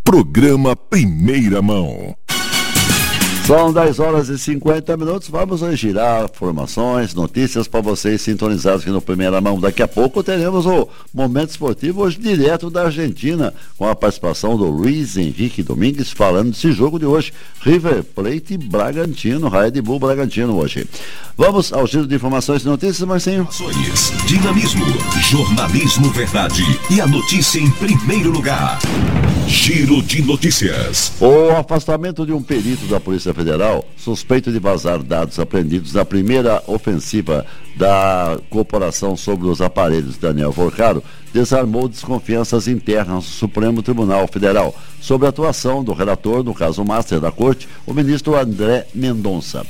Programa Primeira Mão. São 10 horas e 50 minutos, vamos girar informações, notícias para vocês sintonizados aqui no Primeira Mão. Daqui a pouco teremos o Momento Esportivo, hoje direto da Argentina, com a participação do Luiz Henrique Domingues, falando desse jogo de hoje, River Plate e Bragantino, Red Bull Bragantino hoje. Vamos ao giro de informações e notícias, Marcinho. Dinamismo, jornalismo verdade e a notícia em primeiro lugar. Giro de notícias. O afastamento de um perito da Polícia Federal, suspeito de vazar dados apreendidos na primeira ofensiva da corporação sobre os aparelhos Daniel Forcaro, desarmou desconfianças internas do Supremo Tribunal Federal sobre a atuação do relator no caso Master da Corte, o ministro André Mendonça.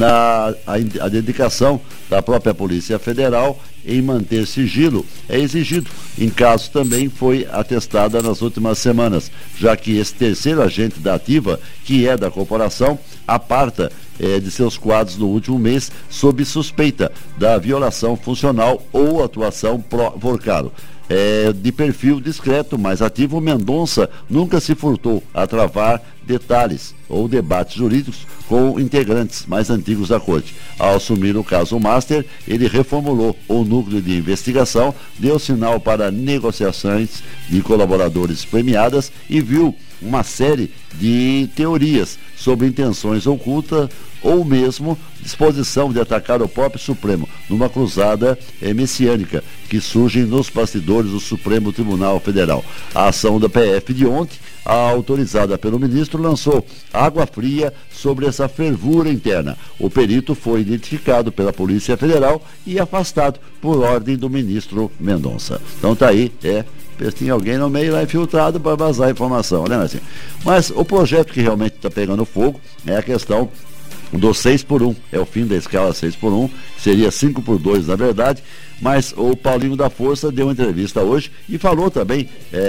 A dedicação da própria Polícia Federal em manter sigilo é exigido, em caso também foi atestada nas últimas semanas, já que esse terceiro agente da ativa, que é da corporação, aparta de seus quadros no último mês sob suspeita da violação funcional ou atuação pró-Forcaro. De perfil discreto, mas ativo, Mendonça nunca se furtou a travar detalhes ou debates jurídicos com integrantes mais antigos da Corte. Ao assumir o caso Master, ele reformulou o núcleo de investigação, deu sinal para negociações de colaboradores premiadas e viu uma série de teorias sobre intenções ocultas ou mesmo disposição de atacar o próprio Supremo, numa cruzada messiânica que surge nos bastidores do Supremo Tribunal Federal. A ação da PF de ontem, autorizada pelo ministro, lançou água fria sobre essa fervura interna. O perito foi identificado pela Polícia Federal e afastado por ordem do ministro Mendonça. Então tá aí, tinha alguém no meio lá infiltrado para vazar a informação, né, Marcinho? Mas o projeto que realmente está pegando fogo é a questão do 6x1, é o fim da escala 6x1, seria 5x2 na verdade, mas o Paulinho da Força deu uma entrevista hoje e falou também,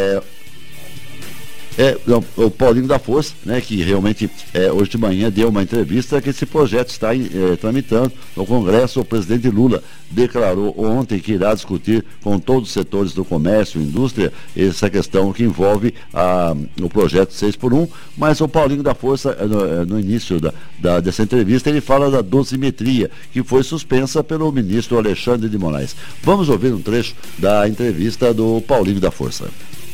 o Paulinho da Força, né, que realmente hoje de manhã deu uma entrevista que esse projeto está tramitando no Congresso. O presidente Lula declarou ontem que irá discutir com todos os setores do comércio e indústria essa questão que envolve o projeto 6x1, mas o Paulinho da Força, no início dessa entrevista, ele fala da dosimetria, que foi suspensa pelo ministro Alexandre de Moraes. Vamos ouvir um trecho da entrevista do Paulinho da Força.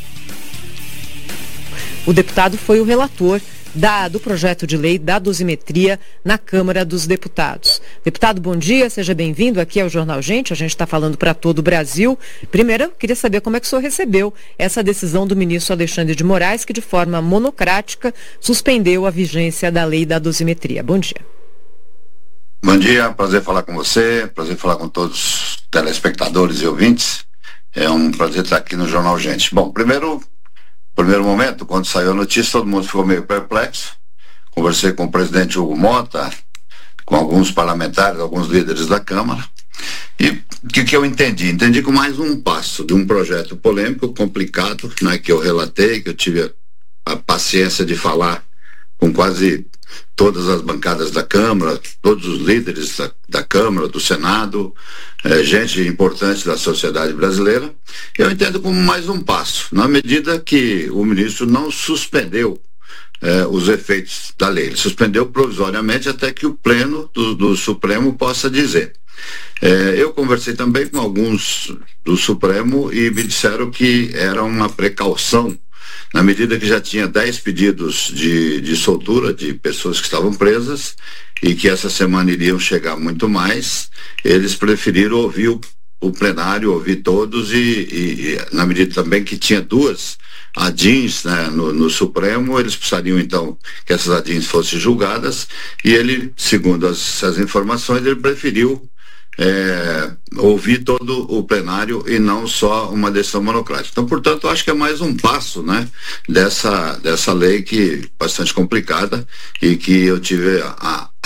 O deputado foi o relator do projeto de lei da dosimetria na Câmara dos Deputados. Deputado, bom dia, seja bem-vindo aqui ao Jornal Gente. A gente está falando para todo o Brasil. Primeiro, eu queria saber como é que o senhor recebeu essa decisão do ministro Alexandre de Moraes, que de forma monocrática suspendeu a vigência da lei da dosimetria. Bom dia. Bom dia, prazer falar com você, prazer falar com todos os telespectadores e ouvintes. É um prazer estar aqui no Jornal Gente. Bom, primeiro momento, quando saiu a notícia, todo mundo ficou meio perplexo. Conversei com o presidente Hugo Mota, com alguns parlamentares, alguns líderes da Câmara. E o que eu entendi? Entendi com mais um passo de um projeto polêmico, complicado, né, que eu relatei, que eu tive a paciência de falar com quase todas as bancadas da Câmara, todos os líderes da Câmara, do Senado, gente importante da sociedade brasileira. Eu entendo como mais um passo, na medida que o ministro não suspendeu os efeitos da lei. Ele suspendeu provisoriamente até que o pleno do Supremo possa dizer. Eu conversei também com alguns do Supremo e me disseram que era uma precaução, na medida que já tinha 10 pedidos de soltura de pessoas que estavam presas e que essa semana iriam chegar muito mais. Eles preferiram ouvir o plenário, ouvir todos e na medida também que tinha 2 ADINs, né, no Supremo, eles precisariam então que essas ADINs fossem julgadas e ele, segundo as informações, ele preferiu ouvir todo o plenário e não só uma decisão monocrática. Então, portanto, acho que é mais um passo, né, dessa lei que bastante complicada e que eu tive a